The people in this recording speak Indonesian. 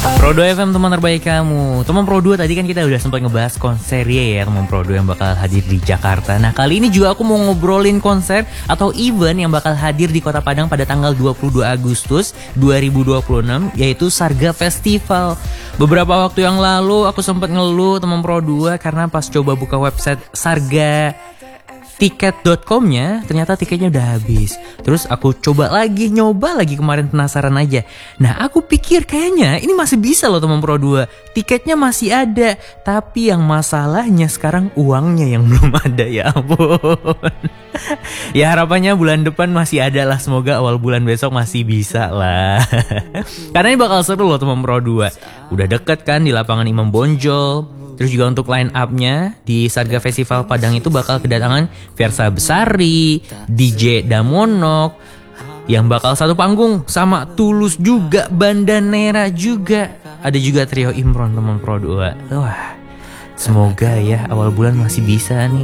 Pro 2 FM teman terbaik kamu. Teman Pro 2 tadi kan kita udah sempat ngebahas konser ya teman Pro 2 yang bakal hadir di Jakarta. Nah kali ini juga aku mau ngobrolin konser atau event yang bakal hadir di Kota Padang pada tanggal 22 Agustus 2026, yaitu Sarga Festival. Beberapa waktu yang lalu aku sempat ngeluh teman Pro 2 karena pas coba buka website Sarga tiket.com-nya ternyata tiketnya udah habis. Terus aku nyoba lagi kemarin, penasaran aja. Nah aku pikir kayaknya ini masih bisa loh teman Pro 2, tiketnya masih ada. Tapi yang masalahnya sekarang uangnya yang belum ada, ya ampun. Ya harapannya bulan depan masih ada lah, semoga awal bulan besok masih bisa lah. Karena ini bakal seru loh teman Pro 2. Udah deket kan di lapangan Imam Bonjol. Terus juga untuk line up-nya di Sarga Festival Padang itu bakal kedatangan Versa Besari, DJ Damonok, yang bakal satu panggung sama Tulus juga, Bandanera juga. Ada juga trio Imron teman Pro 2. Wah, semoga ya awal bulan masih bisa nih.